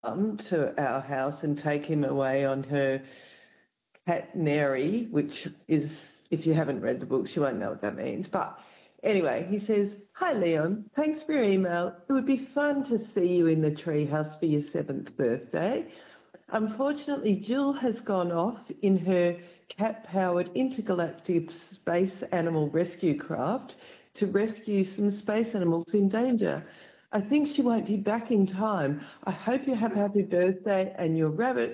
come to our house and take him away on her cat Neri, which is, if you haven't read the books, you won't know what that means. But anyway, he says, "Hi, Leon. Thanks for your email. It would be fun to see you in the treehouse for your 7th birthday. Unfortunately, Jill has gone off in her cat-powered intergalactic space animal rescue craft to rescue some space animals in danger. I think she won't be back in time. I hope you have a happy birthday and your rabbit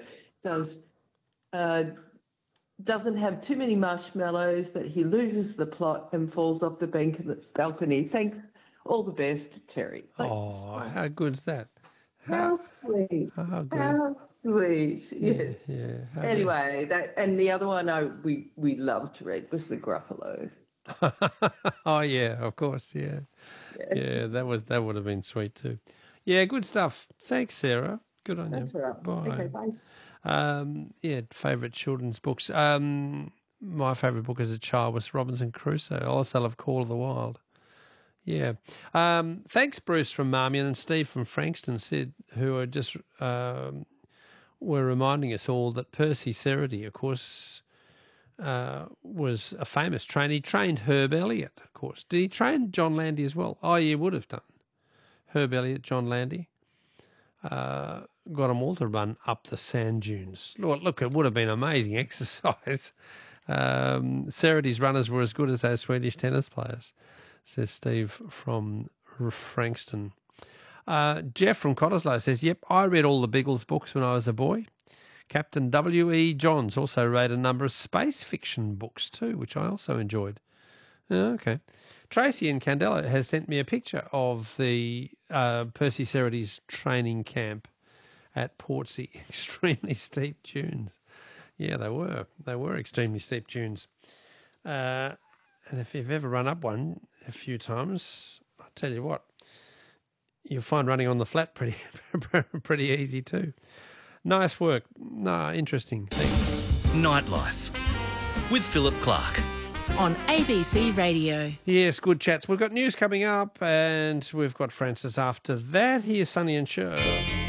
doesn't have too many marshmallows, that he loses the plot and falls off the balcony. Thanks. All the best, Terry." Oh, how good's that? How sweet. How good. How sweet. Yes. Yeah. Anyway, and the other one we loved to read was the Gruffalo. Oh yeah, of course, yeah. That would have been sweet too. Yeah, good stuff. Thanks, Sarah. Good on That's you. all right. Bye. Okay, bye. Favourite children's books. My favourite book as a child was Robinson Crusoe. I also love Call of the Wild. Yeah. Thanks, Bruce from Marmion and Steve from Frankston, who are just were reminding us all that Percy Ceredy, of course, was a famous trainer. He trained Herb Elliott, of course. Did he train John Landy as well? Oh, you would have done. Herb Elliott, John Landy. Got them all to run up the sand dunes. Look, it would have been amazing exercise. Ceredy's runners were as good as those Swedish tennis players, says Steve from Frankston. Jeff from Cottesloe says, "Yep, I read all the Biggles books when I was a boy. Captain W.E. Johns also wrote a number of space fiction books too, which I also enjoyed." Okay. Tracy in Candela has sent me a picture of the Percy Ceredy's training camp at Portsea. Extremely steep dunes. Yeah, they were. They were extremely steep dunes. And if you've ever run up one a few times, I'll tell you what, you'll find running on the flat pretty easy too. Nice work. No, interesting. Thanks. Nightlife with Philip Clark on ABC Radio. Yes, good chats. We've got news coming up and we've got Francis after that. Here's Sonny and Cher.